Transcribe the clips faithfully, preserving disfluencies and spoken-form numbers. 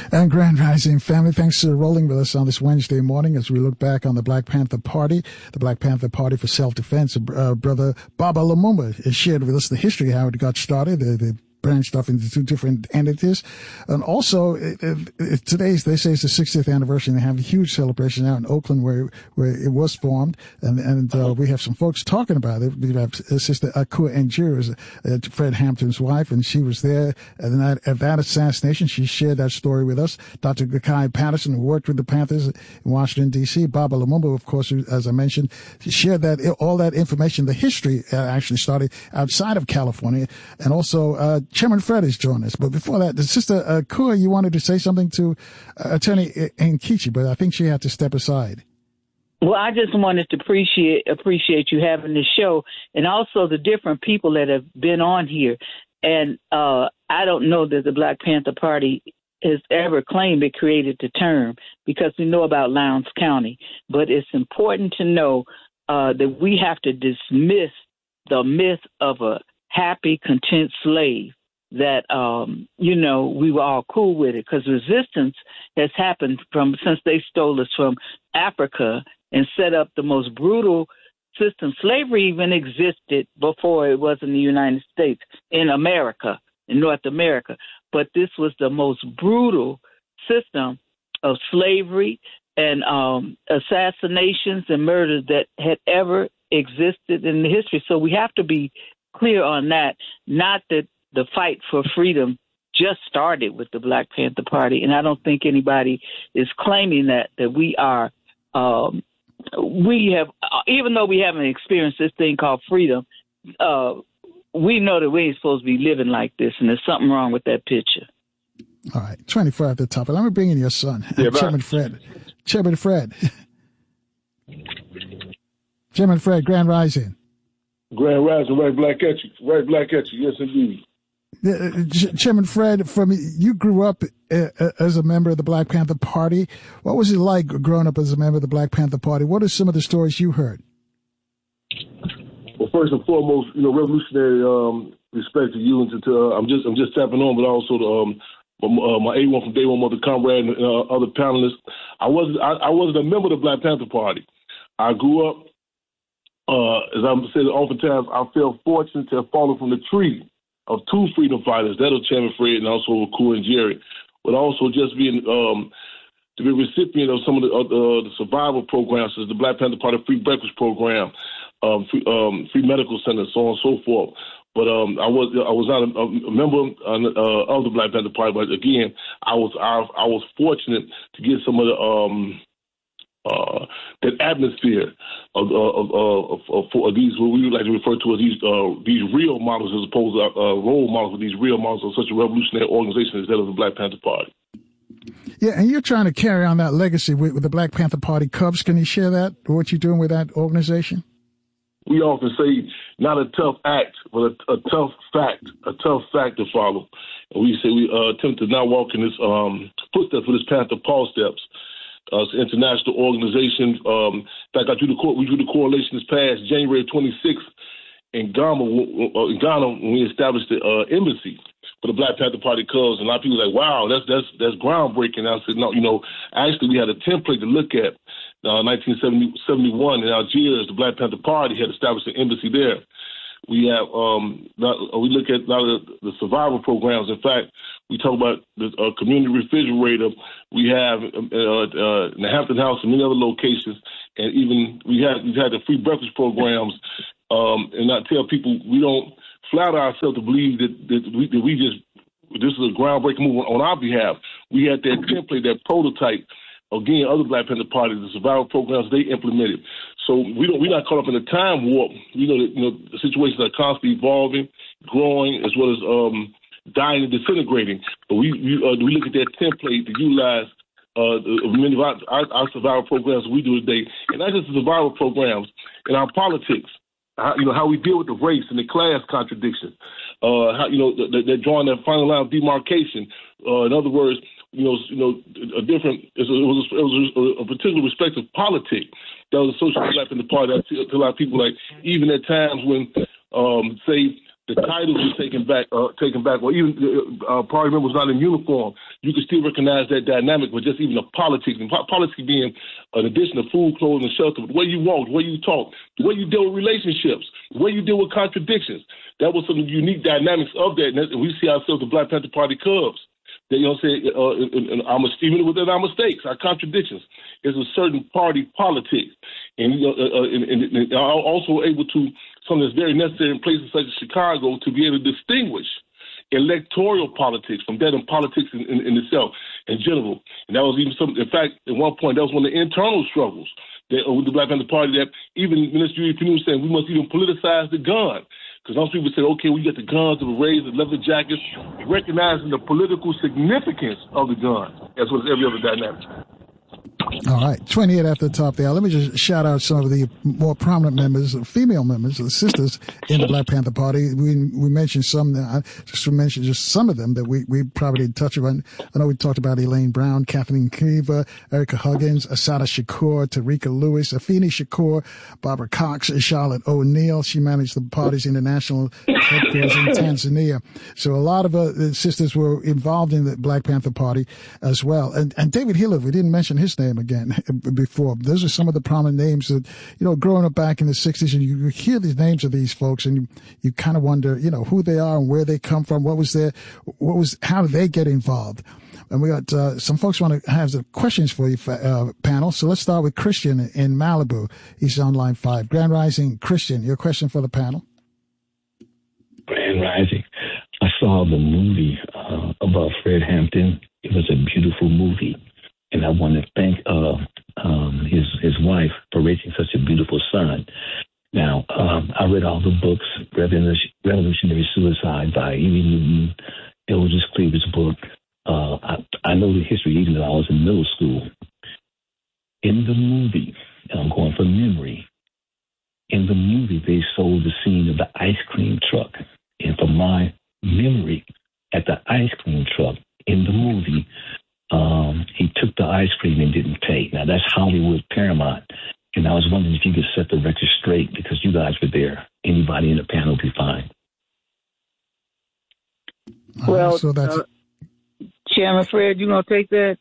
And Grand Rising family, thanks for rolling with us on this Wednesday morning as we look back on the Black Panther Party, the Black Panther Party for Self-Defense. Uh, Brother Baba Lumumba has shared with us the history, how it got started, the, the branched off into two different entities. And also, it, it, it, today's, they say it's the sixtieth anniversary, and they have a huge celebration out in Oakland where, where it was formed. And, and, uh, we have some folks talking about it. We have Sister Akua Njiri, uh, Fred Hampton's wife, and she was there at that, at that assassination. She shared that story with us. Doctor Gakai Patterson, who worked with the Panthers in Washington, D C Baba Lumumba, of course, as I mentioned, shared that, all that information. The history uh, actually started outside of California. And also, uh, Chairman Fred has joined us. But before that, Sister uh, Kua, you wanted to say something to uh, Attorney Nkichi, but I think she had to step aside. Well, I just wanted to appreciate appreciate you having this show, and also the different people that have been on here. And uh, I don't know that the Black Panther Party has ever claimed it created the term, because we know about Lowndes County. But it's important to know uh, that we have to dismiss the myth of a happy, content slave. That, um, you know, we were all cool with it, because resistance has happened from since they stole us from Africa and set up the most brutal system. Slavery even existed before it was in the United States, in America, in North America. But this was the most brutal system of slavery and um, assassinations and murders that had ever existed in the history. So we have to be clear on that, not that the fight for freedom just started with the Black Panther Party, and I don't think anybody is claiming that, that we are, um, we have, even though we haven't experienced this thing called freedom, uh, we know that we ain't supposed to be living like this, and there's something wrong with that picture. All right, twenty-four at the top. Let me bring in your son, yeah, Chairman Fred. Chairman Fred. Chairman Fred, Grand Rising. Grand Rising, right black at you. Right black at you, yes indeed. Uh, Chairman Fred, from you grew up uh, as a member of the Black Panther Party. What was it like growing up as a member of the Black Panther Party? What are some of the stories you heard? Well, first and foremost, you know, revolutionary um, respect to you and to, to uh, I'm just I'm just tapping on, but also to, um, my, uh, my A one from Day One Mother Comrade and uh, other panelists. I wasn't I, I wasn't a member of the Black Panther Party. I grew up, uh, as I said, oftentimes I felt fortunate to have fallen from the tree of two freedom fighters, that was Chairman Fred and also Akua Njiri, but also just being um, to be a recipient of some of the, uh, the survival programs, such as the Black Panther Party Free Breakfast Program, um, free, um, free medical centers, so on and so forth. But um, I was I was not a, a member uh, of the Black Panther Party, but again, I was I, I was fortunate to get some of the um, Uh, that atmosphere of, of, of, of, of these, what we would like to refer to as these uh, these real models, as opposed to uh, role models, of these real models of such a revolutionary organization as that of the Black Panther Party. Yeah, and you're trying to carry on that legacy with, with the Black Panther Party Cubs. Can you share that, what you're doing with that organization? We often say not a tough act, but a, a tough fact, a tough fact to follow. And we say we uh, attempt to not walk in this um, footsteps for this Panther Paul steps. Uh, it's an international organization. Um, in fact, I drew the we drew the correlation this past January twenty-sixth in Ghana, uh, in Ghana when we established the uh, embassy for the Black Panther Party Cubs. And a lot of people were like, "Wow, that's that's that's groundbreaking." And I said, "No, you know, actually, we had a template to look at. Uh, nineteen seventy-one in Algiers, the Black Panther Party had established an embassy there. We have um, we look at a lot of the survival programs. In fact, we talk about the uh, community refrigerator. We have uh, uh, in the Hampton House and many other locations, and even we have we've had the free breakfast programs. Um, and I tell people we don't flatter ourselves to believe that that we, that we just this is a groundbreaking move on our behalf. We had that template, that prototype. Again, other Black Panther parties, the survival programs they implemented. So we don't, we're not caught up in a time warp. You know, the, you know, the situations are constantly evolving, growing, as well as um, dying and disintegrating. But we we, uh, we look at that template to utilize uh, many of our, our, our survival programs we do today, and not just the survival programs in our politics. How, you know, how we deal with the race and the class contradiction. Uh, how, you know, they're drawing that final line of demarcation. Uh, in other words, you know, you know, a different. It was, it was a particular respect of politics that was associated with Black Panther Party. To a lot of people, like even at times when, um, say, The titles were taken back, uh, taken back, or even uh, party members not in uniform. You can still recognize that dynamic, but just even the politics, and po- politics being an addition of food, clothing, and shelter. The way you walk, the way you talk, the way you deal with relationships, the way you deal with contradictions. That was some unique dynamics of that, and we see ourselves the Black Panther Party Cubs. That, you know, say uh, and, and our, even within our mistakes, our contradictions, there's a certain party politics, and you know, uh, and, and, and are also able to. Something that's very necessary in places such as Chicago to be able to distinguish electoral politics from that and politics in, in, in itself in general. And that was even some, in fact, at one point, that was one of the internal struggles that, uh, with the Black Panther Party, that even Minister Pugh was saying we must even politicize the gun. Because some people say, okay, we got the guns, the berets, the leather jackets, recognizing the political significance of the gun, as well as every other dynamic. All right, twenty-eight at the top there. Let me just shout out some of the more prominent members, female members, the sisters in the Black Panther Party. We we mentioned some, uh, just to mention just some of them that we, we probably didn't touch on. I know we talked about Elaine Brown, Kathleen Cleaver, Erica Huggins, Assata Shakur, Tarika Lewis, Afeni Shakur, Barbara Cox, Charlotte O'Neill. She managed the party's international headquarters in Tanzania. So a lot of uh, sisters were involved in the Black Panther Party as well. And, and David Hiller, we didn't mention his name again before. Those are some of the prominent names that, you know, growing up back in the sixties, and you hear these names of these folks and you, you kind of wonder, you know, who they are and where they come from. What was their, what was, how did they get involved? And we got uh, some folks want to have some questions for you, uh, panel. So let's start with Christian in Malibu. He's on line five. Grand Rising, Christian, your question for the panel. Grand Rising. I saw the movie uh, about Fred Hampton. It was a beautiful movie. And I want to thank uh, um, his his wife for raising such a beautiful son. Now, um, I read all the books, Revolutionary Suicide by Huey Newton, Eldridge Cleaver's book. Uh, I, I know the history even though I was in middle school. In the movie, and I'm going from memory, in the movie they sold the scene of the ice cream truck. And from my memory, at the ice cream truck in the movie, Um, he took the ice cream and didn't pay. Now, that's Hollywood Paramount. And I was wondering if you could set the record straight because you guys were there. Anybody in the panel would be fine. Well, uh, so that's... uh, Chairman Fred, you going to take that?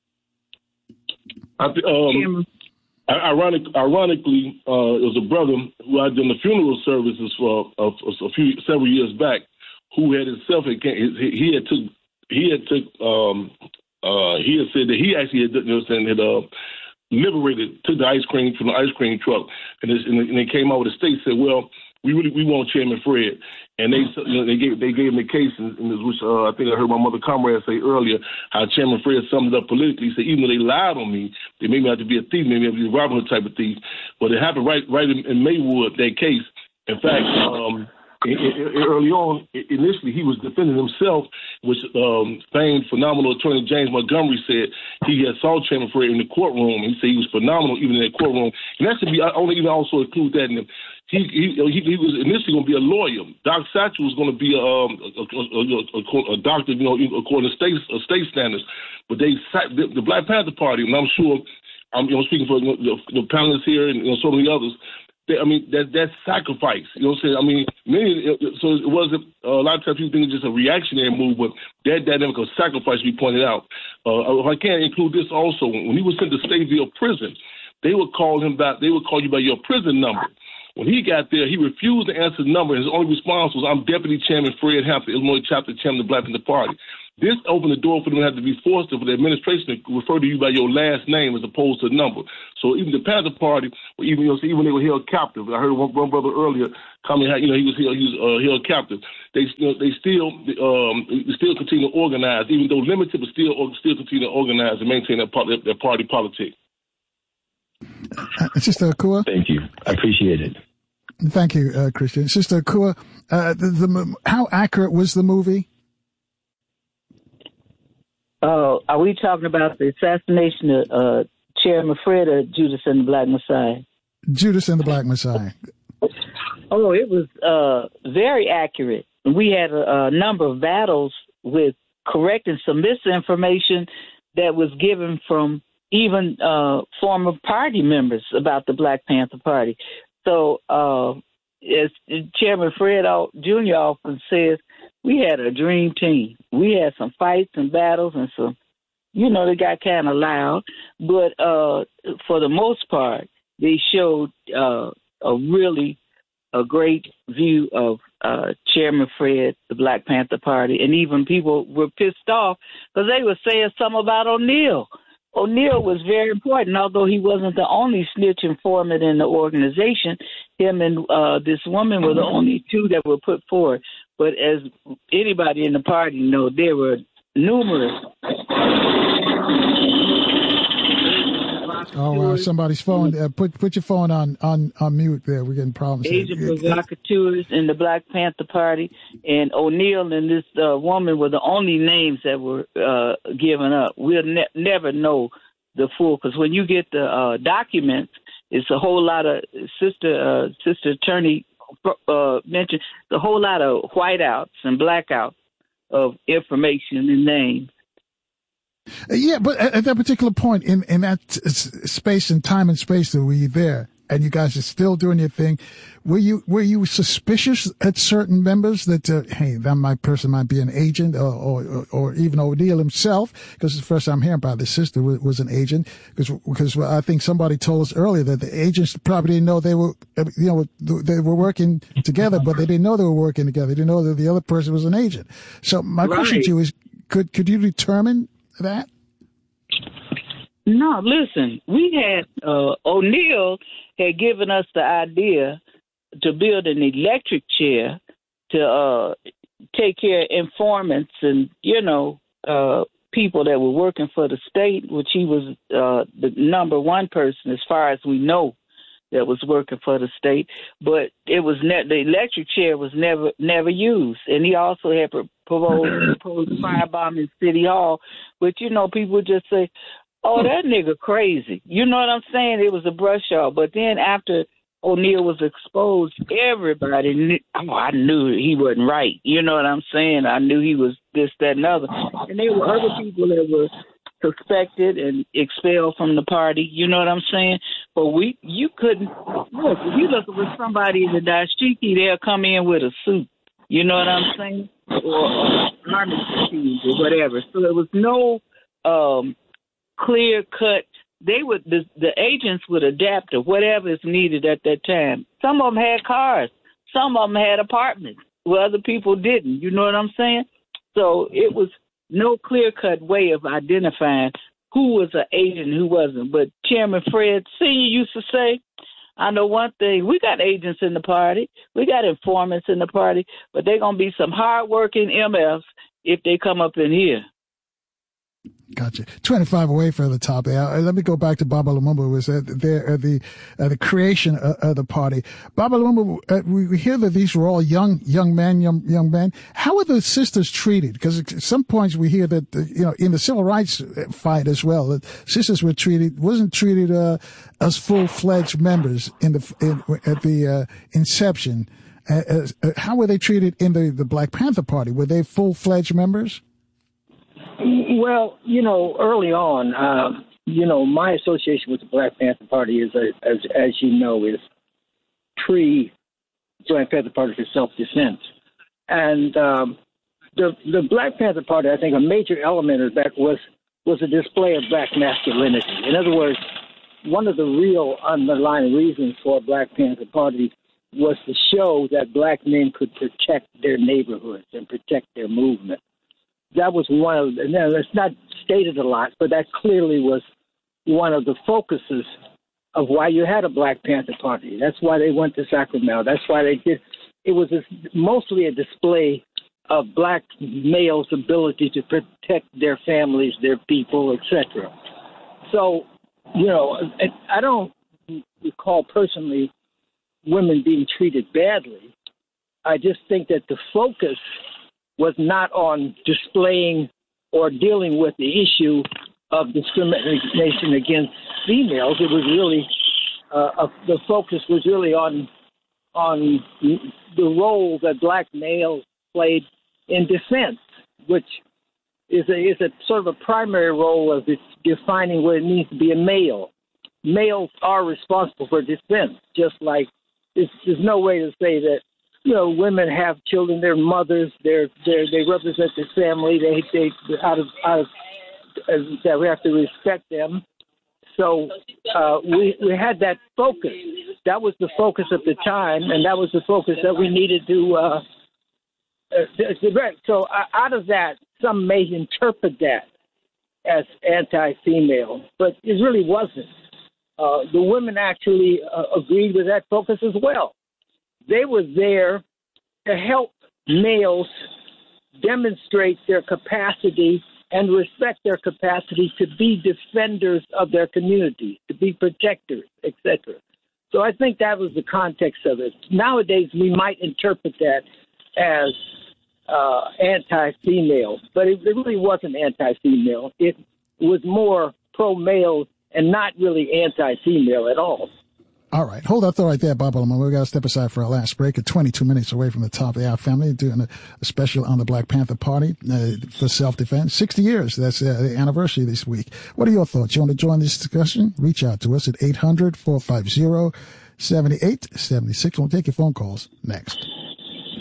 I, um, ironic, ironically, uh, it was a brother who I'd done the funeral services for uh, a few several years back who had himself, he, he had took, he had took, um, Uh, he had said that he actually had, you know, saying, had uh, liberated, took the ice cream from the ice cream truck, and, this, and they came out with a state said, "Well, we really we want Chairman Fred," and they you know, they gave they gave him the case, in, in this, which uh, I think I heard my mother comrade say earlier, how Chairman Fred summed it up politically. He said, "Even though they lied on me, they made me have to be a thief, made me have to be a Robin Hood type of thief." But it happened right right in, in Maywood, that case. In fact. Um, Early on, initially, he was defending himself, which um, famed phenomenal attorney James Montgomery said he had saw Chairman Fred in the courtroom. He said he was phenomenal even in that courtroom. And that should be, I only even also include that in him. He, he, he, he was initially going to be a lawyer. Doc Satchel was going to be a, um, a, a, a, a doctor, you know, according to state, uh, state standards. But they, the, the Black Panther Party, and I'm sure, I'm you know, speaking for the, the panelists here and you know, so many others, They, I mean, that that's sacrifice. You know what I'm saying? I mean, many, so it wasn't, uh, a lot of times people think it's just a reactionary move, but that dynamic of sacrifice we pointed out. Uh, if I can include this also, when he was sent to Stateville Prison, they would call him back, they would call you by your prison number. When he got there, he refused to answer the number. His only response was, "I'm Deputy Chairman Fred Hampton, Illinois Chapter Chairman of the Black Panther Party." This opened the door for them to have to be forced to, for the administration to refer to you by your last name as opposed to the number. So even the Panther Party, or even you know, so even when they were held captive, I heard one, one brother earlier coming, you know, he was held, he was uh, held captive. They, you know, they still, um, they still continue to organize, even though limited, but still, still continue to organize and maintain their, their, their party politics. Uh, Sister Akua? Thank you. I appreciate it. Thank you, uh, Christian. Sister Akua, uh, the, the, how accurate was the movie? Uh, are we talking about the assassination of uh, Chairman Fred or Judas and the Black Messiah? Judas and the Black Messiah. Oh, it was uh, very accurate. We had a, a number of battles with correcting some misinformation that was given from even uh, former party members about the Black Panther Party. So uh, as Chairman Fred Junior often says, we had a dream team. We had some fights and battles and some, you know, they got kind of loud. But uh, for the most part, they showed uh, a really a great view of uh, Chairman Fred, the Black Panther Party, and even people were pissed off because they were saying something about O'Neill. O'Neill was very important, although he wasn't the only snitch informant in the organization. Him and uh, this woman were the only two that were put forward. But as anybody in the party know, there were numerous. Oh, wow. Somebody's phone. Uh, put put your phone on, on, on mute there. We're getting problems. Agent provocateurs in the Black Panther Party, and O'Neill and this uh, woman were the only names that were uh, given up. We'll ne- never know the full, because when you get the uh, documents, it's a whole lot of, Sister uh, Sister Attorney uh, mentioned, a whole lot of whiteouts and blackouts of information and names. Yeah, but at that particular point in, in that space and time and space that we were there, and you guys are still doing your thing, were you were you suspicious at certain members that, uh, hey, that my person might be an agent, or or, or even O'Neill himself? Because the first time I'm hearing about this sister was, was an agent. Because because I think somebody told us earlier that the agents probably didn't know they were, you know, they were working together, but they didn't know they were working together. They didn't know that the other person was an agent. So my right. question to you is, could could you determine that? No, listen, we had uh, O'Neill had given us the idea to build an electric chair to uh, take care of informants and, you know, uh, people that were working for the state, which he was uh, the number one person as far as we know that was working for the state. But it was ne- the electric chair was never never used, and he also had proposed, proposed firebomb in City Hall, which, you know, people would just say, oh, that nigga crazy. You know what I'm saying? It was a brush off. But then after O'Neill was exposed, everybody knew, oh, I knew he wasn't right. You know what I'm saying? I knew he was this, that, and other. And there were other people that were suspected and expelled from the party. You know what I'm saying? But we, you couldn't, look, if you look with somebody in the dashiki, they'll come in with a suit. You know what I'm saying? Or, or army fatigues or whatever. So there was no um, clear cut. They would the, the agents would adapt to whatever is needed at that time. Some of them had cars. Some of them had apartments where other people didn't. You know what I'm saying? So it was no clear cut way of identifying who was an agent and who wasn't. But Chairman Fred Senior used to say, I know one thing, we got agents in the party, we got informants in the party, but they're going to be some hard-working M Fs if they come up in here. Gotcha. twenty-five away from the top. Uh, let me go back to Baba Lumumba, who was at the, uh, the, uh, the creation of, of the party. Baba Lumumba, uh, we, we hear that these were all young, young men, young, young men. How were the sisters treated? Because at some points we hear that, uh, you know, in the civil rights fight as well, that sisters were treated, wasn't treated, uh, as full-fledged members in the, in, at the, uh, inception. Uh, uh, how were they treated in the, the Black Panther Party? Were they full-fledged members? Well, you know, early on, uh, you know, my association with the Black Panther Party is, a, as as you know, is pre-Black Panther Party for self-defense. And um, the the Black Panther Party, I think a major element of that was, was a display of black masculinity. In other words, one of the real underlying reasons for Black Panther Party was to show that black men could protect their neighborhoods and protect their movement. That was one of, and it's not stated a lot, but that clearly was one of the focuses of why you had a Black Panther Party. That's why they went to Sacramento. That's why they did. It was a, mostly a display of black males' ability to protect their families, their people, et cetera. So, you know, I don't recall personally women being treated badly. I just think that the focus was not on displaying or dealing with the issue of discrimination against females. It was really uh, uh, the focus was really on on the role that black males played in defense, which is a is a sort of a primary role of defining what it means to be a male. Males are responsible for defense, just like there's, there's no way to say that, you know, women have children, they're mothers, they're, they're they represent the family. They they out of out of as I said, we have to respect them. So uh, we we had that focus. That was the focus at the time, and that was the focus that we needed to. Uh, uh, so out of that, some may interpret that as anti-female, but it really wasn't. Uh, the women actually uh, agreed with that focus as well. They were there to help males demonstrate their capacity and respect their capacity to be defenders of their community, to be protectors, et cetera. So I think that was the context of it. Nowadays, we might interpret that as uh, anti-female, but it, it really wasn't anti-female. It was more pro-male and not really anti-female at all. All right. Hold that thought right there, Baba Lumumba. We've got to step aside for our last break at twenty-two minutes away from the top of the hour. Family doing a, a special on the Black Panther Party uh, for self-defense. sixty years. That's uh, the anniversary this week. What are your thoughts? You want to join this discussion? Reach out to us at eight hundred, four five zero, seven eight seven six. We'll take your phone calls next.